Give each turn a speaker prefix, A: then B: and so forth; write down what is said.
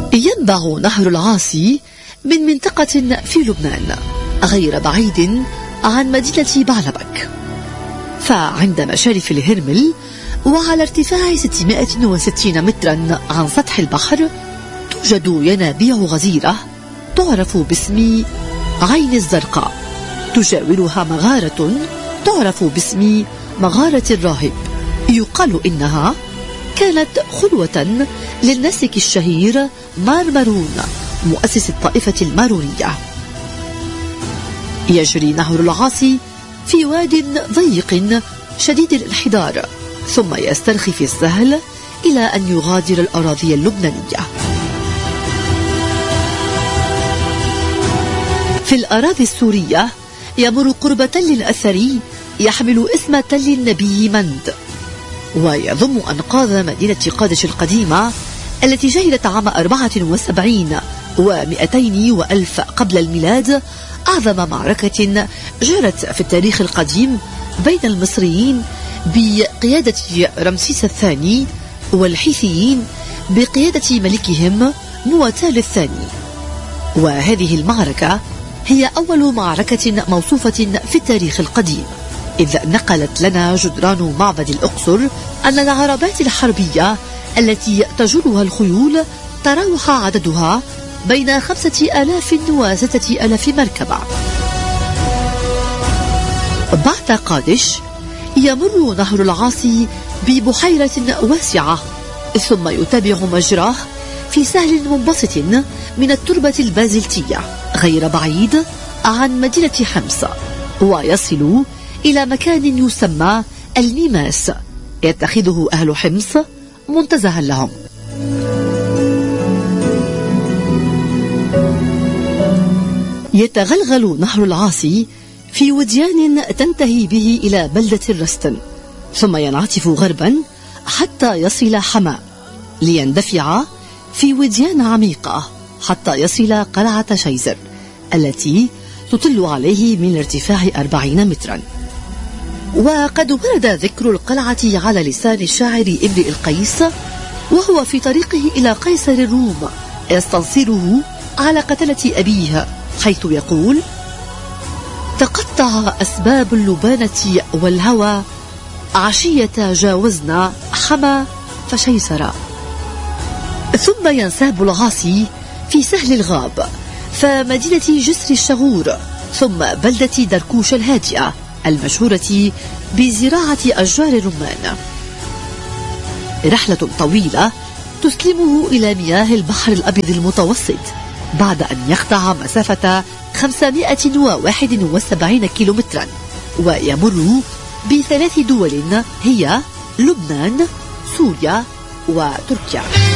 A: ينبع نهر العاصي من منطقة في لبنان غير بعيد عن مدينة بعلبك، فعند مشارف الهرمل وعلى ارتفاع 660 مترا عن سطح البحر توجد ينابيع غزيرة تعرف باسم عين الزرقاء، تجاورها مغارة تعرف باسم مغارة الراهب. يقال إنها كانت خلوة للناسك الشهير مارمرون مؤسس الطائفة المارونية. يجري نهر العاصي في واد ضيق شديد الانحدار، ثم يسترخي في السهل إلى أن يغادر الأراضي اللبنانية. في الأراضي السورية يمر قرب تل أثري يحمل اسم تل النبي مند، ويضم أنقاض مدينة قادش القديمة التي شهدت عام 74 و200 وألف قبل الميلاد أعظم معركة جرت في التاريخ القديم بين المصريين بقيادة رمسيس الثاني والحيثيين بقيادة ملكهم مواتال الثاني. وهذه المعركة هي أول معركة موصوفة في التاريخ القديم، إذ نقلت لنا جدران معبد الأقصر أن العربات الحربية التي تجرها الخيول تراوح عددها بين 5000 و 6000 مركبة. بعد قادش يمر نهر العاصي ببحيرة واسعة، ثم يتابع مجراه في سهل منبسط من التربة البازلتية غير بعيد عن مدينة حمص، ويصل إلى مكان يسمى الميماس يتخذه أهل حمص منتزها لهم. يتغلغل نهر العاصي في وديان تنتهي به إلى بلدة الرستن، ثم ينعطف غربا حتى يصل حماة، ليندفع في وديان عميقة حتى يصل قلعة شيزر التي تطل عليه من ارتفاع 40 مترا. وقد ورد ذكر القلعة على لسان الشاعر امرئ القيس وهو في طريقه إلى قيصر الروم يستنصره على قتلة أبيه، حيث يقول: تقطع أسباب اللبانة والهوى عشية جاوزنا حما فشيسرا. ثم ينساب العاصي في سهل الغاب فمدينة جسر الشغور، ثم بلدة دركوش الهادئة المشهورة بزراعة أشجار الرمان. رحلة طويلة تسلمه إلى مياه البحر الأبيض المتوسط بعد أن يقطع مسافة 571 كيلومترا، ويمر ب3 دول هي لبنان، سوريا وتركيا.